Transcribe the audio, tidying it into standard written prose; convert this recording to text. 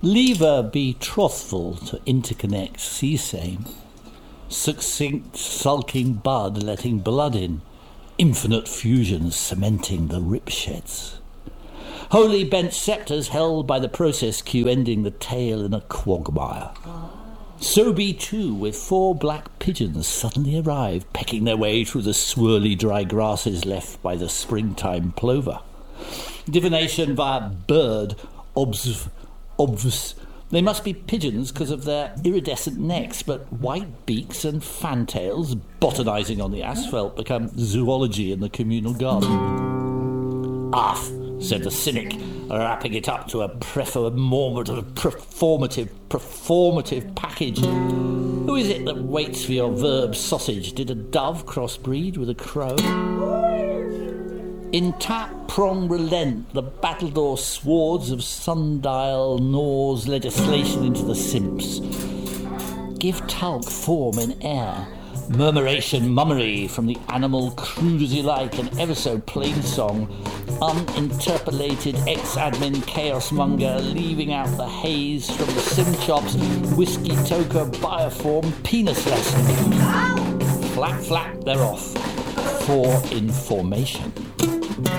Lever be trothful to interconnect sea-same. Succinct sulking bud letting blood in. Infinite fusions cementing the ripsheds. Holy bent sceptres held by the process queue ending the tale in a quagmire. So be too with 4 black pigeons suddenly arrive, pecking their way through the swirly dry grasses left by the springtime plover. Divination via bird, obvs. They must be pigeons because of their iridescent necks, but white beaks and fantails, botanising on the asphalt, become zoology in the communal garden. "Arf," said the cynic, wrapping it up to a performative package. "Who is it that waits for your verb sausage? Did a dove crossbreed with a crow?" In tap, prong, relent, the battledore swords of sundial gnaws legislation into the simps. Give talc form in air, murmuration, mummery from the animal crude as you like, and ever so plain song, uninterpolated ex-admin chaos monger leaving out the haze from the sim chops, whiskey toker bioform penis lesson. Flap, flap, they're off. For information.